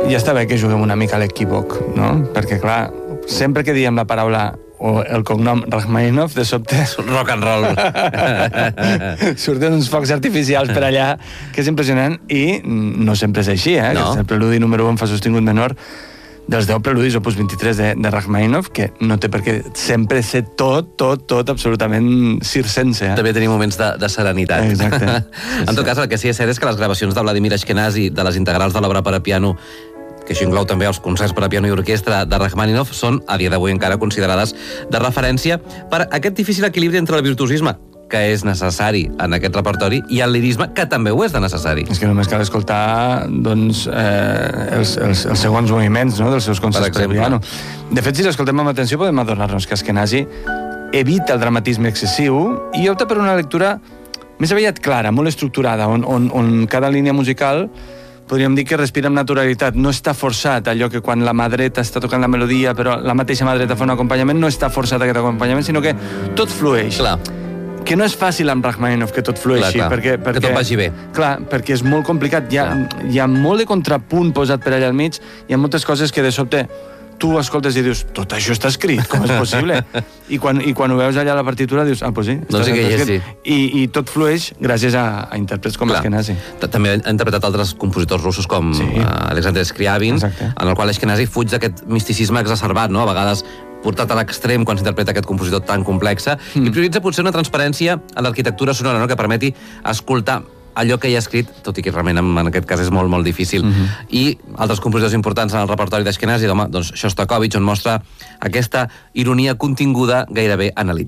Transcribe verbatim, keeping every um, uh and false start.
ja està bé que juguem una mica a l'equívoc, no? Perquè, clar, sempre que diem la paraula o el cognom Rachmaninov, de sobte... Rock and roll. Surten uns focs artificials per allà, que és impressionant, i no sempre és així, eh? No. Que és el preludi número un en fa sostingut menor dels deu preludis opus vint-i-tres de, de Rachmaninov, que no té per què sempre ser tot, tot, tot absolutament circense. Eh? També tenim moments de, de serenitat. Exacte. Sí, en tot cas, el que sí és cert és que les gravacions de Vladimir Ashkenazi de les integrals de l'obra per a piano, que això inclou també els concerts per a piano i orquestra de Rachmaninov, són, a dia d'avui encara, considerades de referència per aquest difícil equilibri entre el virtuosisme, que és necessari en aquest repertori, i el lirisme, que també ho és de necessari. És que només cal escoltar doncs, eh, els, els, els segons moviments, no?, dels seus concerts per, per piano. De fet, si l'escoltem amb atenció, podem adonar-nos que Ashkenazi evita el dramatisme excessiu i opta per una lectura més aviat clara, molt estructurada, on, on, on cada línia musical podríem dir que respira amb naturalitat, no està forçat, allò que quan la mà dreta està tocant la melodia, però la mateixa mà dreta fa un acompanyament, no està forçat aquest acompanyament, sinó que tot flueix. Clar. Que no és fàcil amb Rachmaninov que tot flueixi, clar, clar. perquè, perquè... Que tot vagi bé. Clar, perquè és molt complicat. Hi ha, hi ha molt de contrapunt posat per allà al mig, hi ha moltes coses que de sobte tu escoltes i dius, tot això està escrit, com és possible? I quan, i quan ho veus allà a la partitura dius, ah, pues sí, no sé què hi és, sí. I, I tot flueix gràcies a, a intèrprets com Ashkenazi. També ha interpretat altres compositors russos com sí. uh, Alexander Scriabin, exacte, en el qual Ashkenazi fuig d'aquest misticisme exacerbat, no? A vegades portat a l'extrem quan s'interpreta aquest compositor tan complex, mm. i prioritza potser una transparència a l'arquitectura sonora, no?, que permeti escoltar allò que hi ha escrit, tot i que realment en aquest cas és molt, molt difícil. Mm-hmm. I altres compositors importants en el repertori d'Ashkenazi, doncs Shostakovich, on mostra aquesta ironia continguda gairebé analítica.